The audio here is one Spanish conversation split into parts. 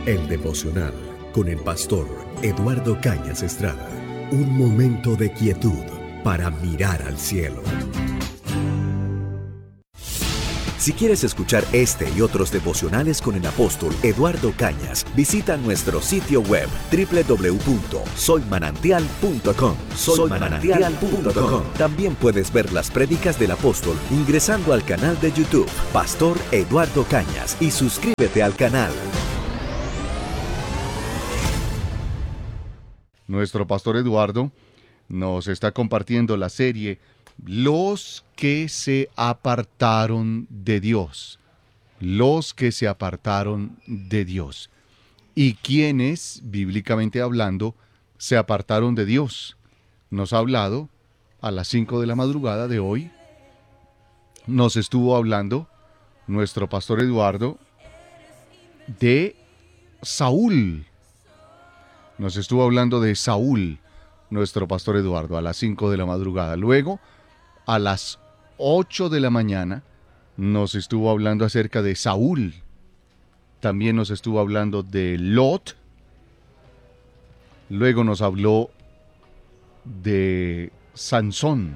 El devocional con el pastor Eduardo Cañas Estrada. Un momento de quietud para mirar al cielo. Si quieres escuchar este y otros devocionales con el apóstol Eduardo Cañas, visita nuestro sitio web www.soymanantial.com. Soymanantial.com. También puedes ver las prédicas del apóstol ingresando al canal de YouTube Pastor Eduardo Cañas y suscríbete al canal. Nuestro pastor Eduardo nos está compartiendo la serie Los que se apartaron de Dios. Los que se apartaron de Dios. ¿Y quiénes, bíblicamente hablando, se apartaron de Dios? Nos ha hablado a las 5 de la madrugada de hoy. Nos estuvo hablando nuestro pastor Eduardo de Saúl. Nos estuvo hablando de Saúl, nuestro pastor Eduardo, a las 5 de la madrugada. Luego, a las 8 de la mañana, nos estuvo hablando acerca de Saúl. También nos estuvo hablando de Lot. Luego nos habló de Sansón.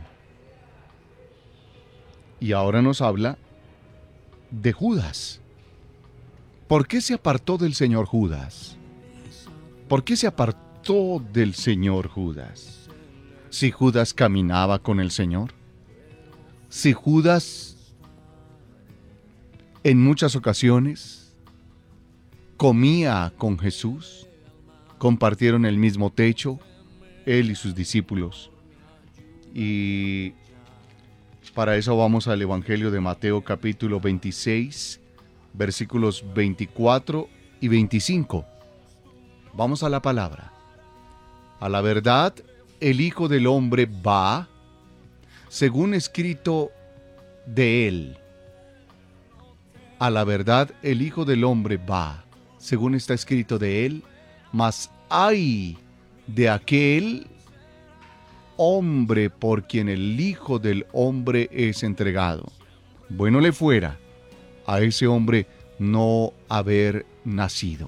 Y ahora nos habla de Judas. ¿Por qué se apartó del Señor Judas? ¿Por qué se apartó del Señor Judas? Si Judas caminaba con el Señor. Si Judas en muchas ocasiones comía con Jesús. Compartieron el mismo techo, él y sus discípulos. Y para eso vamos al Evangelio de Mateo capítulo 26, versículos 24 y 25. Vamos a la palabra. A la verdad, el Hijo del Hombre va, según escrito de él. A la verdad, el Hijo del Hombre va, según está escrito de él, mas ay de aquel hombre por quien el Hijo del Hombre es entregado. Bueno le fuera a ese hombre no haber nacido.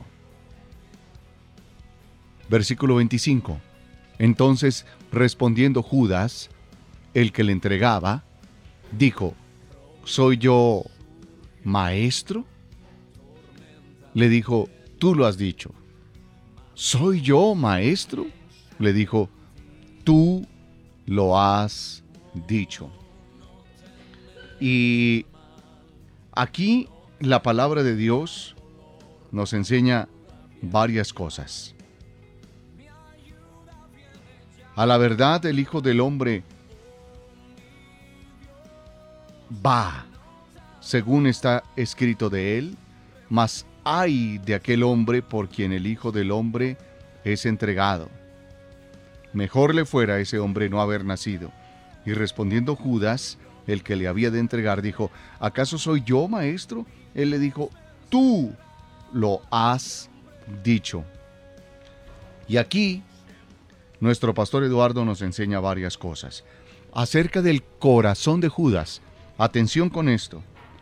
Versículo 25. Entonces, respondiendo Judas, el que le entregaba, dijo: ¿soy yo maestro? Le dijo: tú lo has dicho. ¿Soy yo maestro? Le dijo: tú lo has dicho. Y aquí la palabra de Dios nos enseña varias cosas. A la verdad, el Hijo del Hombre va, según está escrito de él, mas ay de aquel hombre por quien el Hijo del Hombre es entregado. Mejor le fuera a ese hombre no haber nacido. Y respondiendo Judas, el que le había de entregar, dijo: ¿acaso soy yo, maestro? Él le dijo: tú lo has dicho. Y aquí nuestro pastor Eduardo nos enseña varias cosas acerca del corazón de Judas. Atención con esto.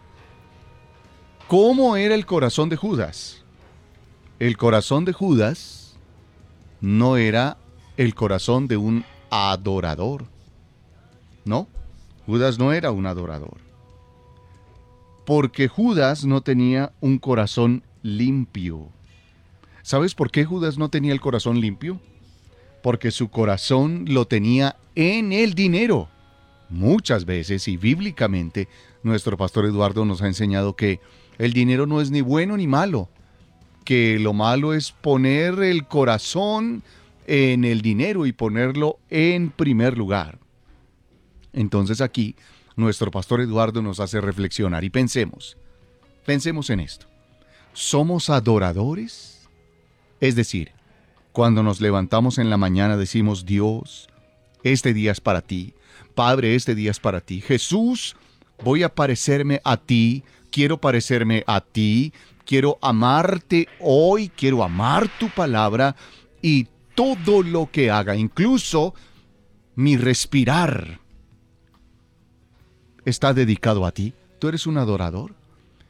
¿Cómo era el corazón de Judas? El corazón de Judas no era el corazón de un adorador. No, Judas no era un adorador. Porque Judas no tenía un corazón limpio. ¿Sabes por qué Judas no tenía el corazón limpio? Porque su corazón lo tenía en el dinero. Muchas veces y bíblicamente nuestro pastor Eduardo nos ha enseñado que el dinero no es ni bueno ni malo, que lo malo es poner el corazón en el dinero y ponerlo en primer lugar. Entonces aquí nuestro pastor Eduardo nos hace reflexionar y pensemos en esto. ¿Somos adoradores? Es decir, cuando nos levantamos en la mañana decimos: Dios, este día es para ti. Padre, este día es para ti. Jesús, voy a parecerme a ti. Quiero parecerme a ti. Quiero amarte hoy. Quiero amar tu palabra. Y todo lo que haga, incluso mi respirar, está dedicado a ti. ¿Tú eres un adorador?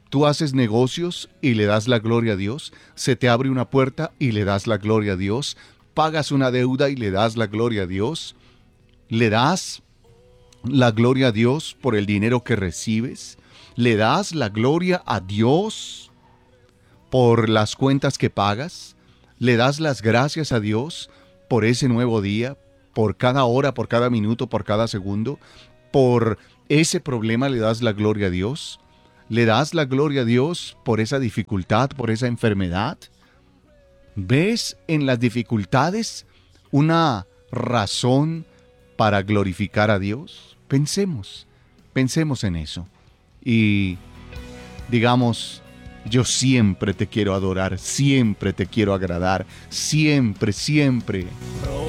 Tú haces negocios y le das la gloria a Dios. Se te abre una puerta y le das la gloria a Dios. Pagas una deuda y le das la gloria a Dios. Le das la gloria a Dios por el dinero que recibes. Le das la gloria a Dios por las cuentas que pagas. Le das las gracias a Dios por ese nuevo día, por cada hora, por cada minuto, por cada segundo. Por ese problema le das la gloria a Dios. ¿Le das la gloria a Dios por esa dificultad, por esa enfermedad? ¿Ves en las dificultades una razón para glorificar a Dios? Pensemos en eso. Y digamos, yo siempre te quiero adorar, siempre te quiero agradar, siempre, siempre.